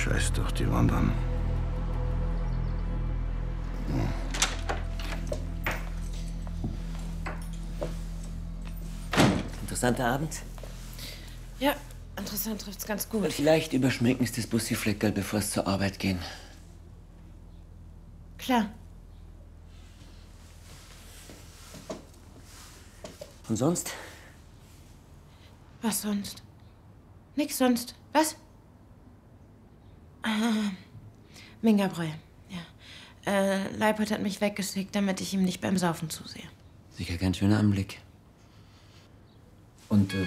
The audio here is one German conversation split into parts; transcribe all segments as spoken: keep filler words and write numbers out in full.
Scheiß durch die Wand an. Interessanter Abend? Ja, interessant trifft's ganz gut. Und vielleicht überschminken Sie das Bussi-Fleckerl, bevor Sie zur Arbeit gehen. Klar. Und sonst? Was sonst? Nix sonst. Was? Ah, Mingabräu, ja. Äh, Leipold hat mich weggeschickt, damit ich ihm nicht beim Saufen zusehe. Sicher kein schöner Anblick. Und, äh...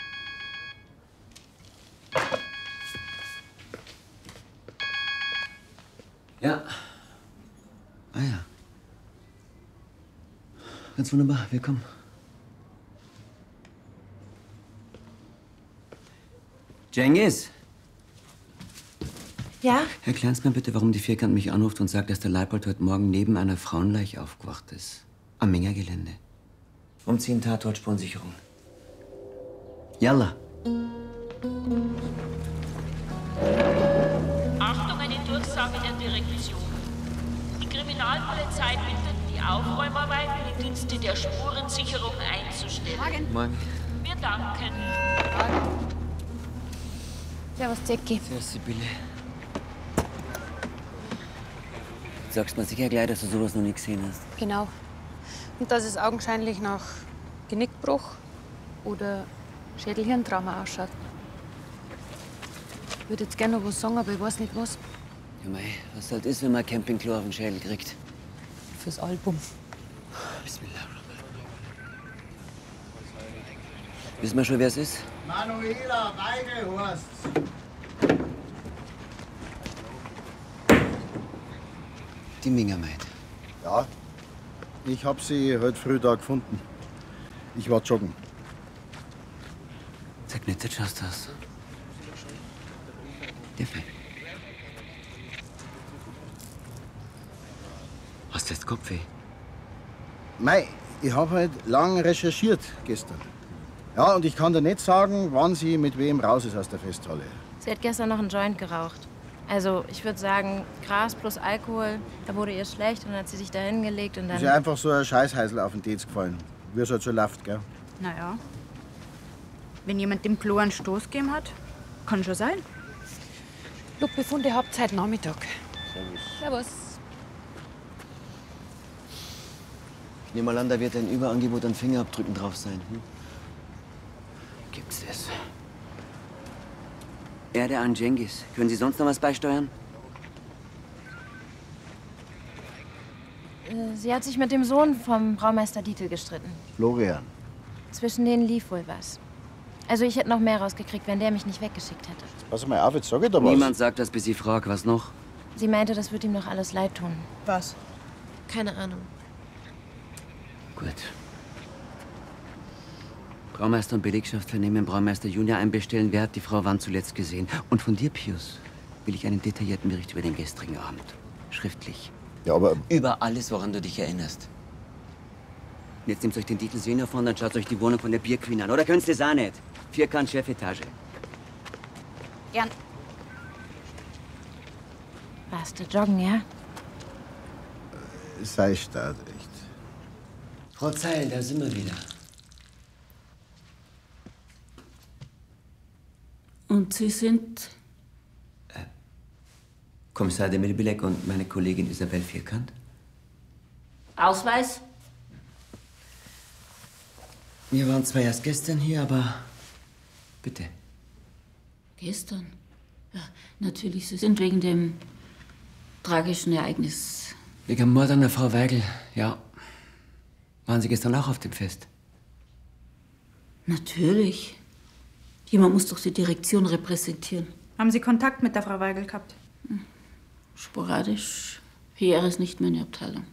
ja. Ah ja. Ganz wunderbar. Willkommen. Cengiz! Ja? Erklären Sie mir bitte, warum die Vierkant mich anruft und sagt, dass der Leipold heute Morgen neben einer Frauenleiche aufgewacht ist. Am Mingergelände. Umziehen, Tatort, Spurensicherung. Yalla. Achtung, eine Durchsage der Direktion. Die Kriminalpolizei bittet, die Aufräumarbeiten im Dienste der Spurensicherung einzustellen. Morgen. Morgen. Wir danken. Servus, Zecki. Servus, Sibylle. Du sagst mir sicher gleich, dass du sowas noch nie gesehen hast. Genau. Und dass es augenscheinlich nach Genickbruch oder Schädelhirntrauma ausschaut. Ich würde jetzt gerne noch was sagen, aber ich weiß nicht was. Ja, mei, was halt ist, wenn man ein Campingklo auf den Schädel kriegt? Fürs Album. Bismillah. Wissen wir schon, wer es ist? Manuela Weigelhorst. Die Mingermaid. Ja, ich hab sie heute früh da gefunden. Ich war joggen. Zerknittert schaust du aus. Diffe. Hast du jetzt Kopfweh? Mei, ich hab halt lang recherchiert gestern. Ja, und ich kann dir nicht sagen, wann sie mit wem raus ist aus der Festhalle. Sie hat gestern noch einen Joint geraucht. Also, ich würde sagen, Gras plus Alkohol. Da wurde ihr schlecht und dann hat sie sich da hingelegt und dann... Ist ja einfach so ein Scheißheißel auf den Dez gefallen. Wie es halt so läuft, gell? Naja. Wenn jemand dem Klo einen Stoß gegeben hat, kann schon sein. Blutbefunde habt heute Nachmittag. Servus. Servus. Ich nehme mal an, da wird ein Überangebot an Fingerabdrücken drauf sein. Hm? Gibt's das? Erde an Cengiz. Können Sie sonst noch was beisteuern? Äh, Sie hat sich mit dem Sohn vom Braumeister Dietl gestritten. Florian. Zwischen denen lief wohl was. Also ich hätte noch mehr rausgekriegt, wenn der mich nicht weggeschickt hätte. Pass mal auf, jetzt sag ich da was. Niemand sagt das, bis ich frage. Was noch? Sie meinte, das wird ihm noch alles leid tun. Was? Keine Ahnung. Gut. Braumeister und Belegschaft vernehmen, Braumeister Junior einbestellen. Wer hat die Frau wann zuletzt gesehen? Und von dir, Pius, will ich einen detaillierten Bericht über den gestrigen Abend. Schriftlich. Ja, aber... Über alles, woran du dich erinnerst. Und jetzt nehmt euch den Titel Senior von, dann schaut euch die Wohnung von der Bierqueen an. Oder könnt's das auch nicht? Vierkant, Chefetage. Gern. Warst du joggen, ja? Sei stark, echt. Frau Zeil, da sind wir wieder. Und Sie sind? Kommissar Demir Bilek und meine Kollegin Isabel Vierkant. Ausweis? Wir waren zwar erst gestern hier, aber bitte. Gestern? Ja, natürlich. Sie sind wegen dem tragischen Ereignis. Wegen dem Mord an der Frau Weigel, ja. Waren Sie gestern auch auf dem Fest? Natürlich. Jemand muss doch die Direktion repräsentieren. Haben Sie Kontakt mit der Frau Weigel gehabt? Sporadisch. P R ist nicht meine Abteilung.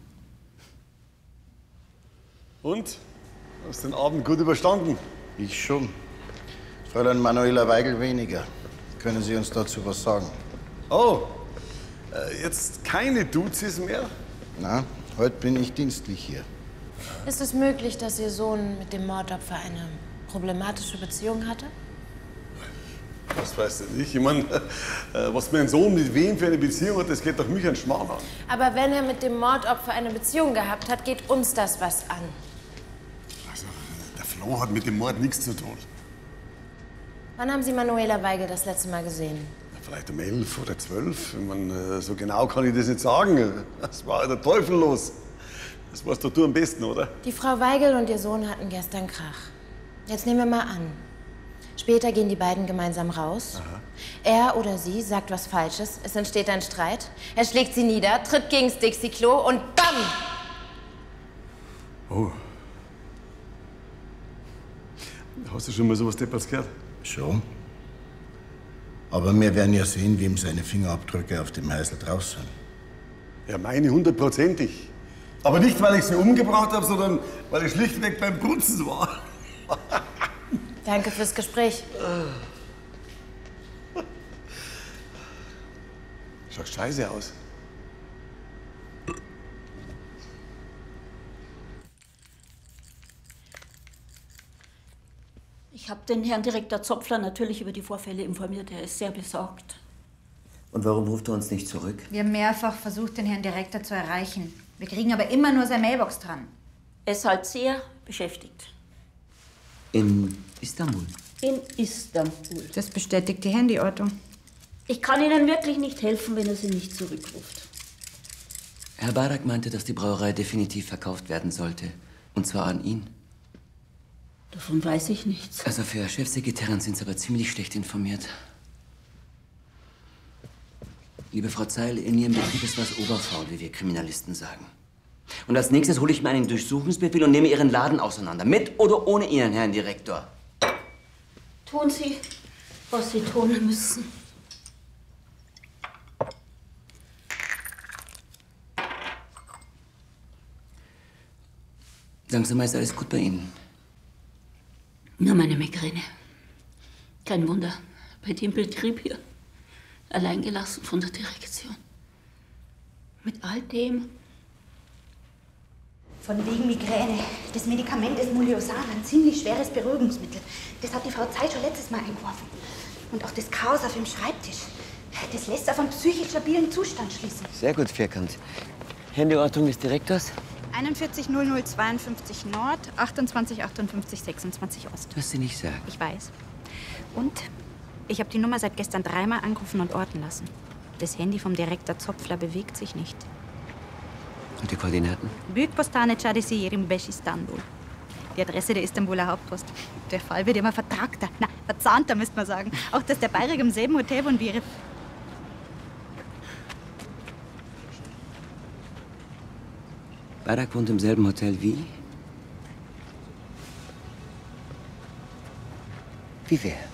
Und? Hast den Abend gut überstanden? Ich schon. Fräulein Manuela Weigel weniger. Können Sie uns dazu was sagen? Oh, äh, jetzt keine Duzis mehr? Na, heute bin ich dienstlich hier. Ist es möglich, dass Ihr Sohn mit dem Mordopfer eine problematische Beziehung hatte? Das weißt du nicht. Ich meine, was mein Sohn mit wem für eine Beziehung hat, das geht doch mich an Schmarrn an. Aber wenn er mit dem Mordopfer eine Beziehung gehabt hat, geht uns das was an. Also, der Flo hat mit dem Mord nichts zu tun. Wann haben Sie Manuela Weigel das letzte Mal gesehen? Vielleicht um elf oder zwölf. Ich meine, so genau kann ich das nicht sagen. Das war der Teufel los. Das weißt doch du am besten, oder? Die Frau Weigel und ihr Sohn hatten gestern Krach. Jetzt nehmen wir mal an. Später gehen die beiden gemeinsam raus. Aha. Er oder sie sagt was Falsches. Es entsteht ein Streit. Er schlägt sie nieder, tritt gegens Dixie-Klo und BAM! Oh. Hast du schon mal sowas Depperts gehört? Schon. Aber wir werden ja sehen, wem seine Fingerabdrücke auf dem Häusl draus sind. Ja, meine hundertprozentig. Aber nicht, weil ich sie umgebracht habe, sondern weil ich schlichtweg beim Putzen war. Danke fürs Gespräch. Schaut scheiße aus. Ich habe den Herrn Direktor Zopfler natürlich über die Vorfälle informiert. Er ist sehr besorgt. Und warum ruft er uns nicht zurück? Wir haben mehrfach versucht, den Herrn Direktor zu erreichen. Wir kriegen aber immer nur seine Mailbox dran. Er ist halt sehr beschäftigt. In Istanbul? In Istanbul. Das bestätigt die Handyortung. Ich kann Ihnen wirklich nicht helfen, wenn er Sie nicht zurückruft. Herr Barak meinte, dass die Brauerei definitiv verkauft werden sollte. Und zwar an ihn. Davon weiß ich nichts. Also für Chefsekretärin sind Sie aber ziemlich schlecht informiert. Liebe Frau Zeil, in Ihrem Betrieb ist was oberfaul, wie wir Kriminalisten sagen. Und als nächstes hole ich mir einen Durchsuchungsbefehl und nehme Ihren Laden auseinander. Mit oder ohne Ihnen, Herrn Direktor? Tun Sie, was Sie tun müssen. Sagen Sie mal, ist alles gut bei Ihnen? Nur meine Migräne. Kein Wunder, bei dem Betrieb hier. Alleingelassen von der Direktion. Mit all dem. Von wegen Migräne. Das Medikament ist Muliosan, ein ziemlich schweres Beruhigungsmittel. Das hat die Frau Zeit schon letztes Mal eingeworfen. Und auch das Chaos auf dem Schreibtisch. Das lässt auf einen psychisch stabilen Zustand schließen. Sehr gut, Vierkant. Handyortung des Direktors? einundvierzig null null zweiundfünfzig Nord, achtundzwanzig achtundfünfzig sechsundzwanzig Ost. Was Sie nicht sagen. Ich weiß. Und ich habe die Nummer seit gestern dreimal angerufen und orten lassen. Das Handy vom Direktor Zopfler bewegt sich nicht. Und die Koordinaten? Büyükpostane Çadesi Yerimbeş Istanbul. Die Adresse der Istanbuler Hauptpost. Der Fall wird immer vertragter. Na, verzahnter, müsste man sagen. Auch, dass der Bayerig im selben Hotel wohnt wie ihre... Barak wohnt im selben Hotel wie? Wie wer?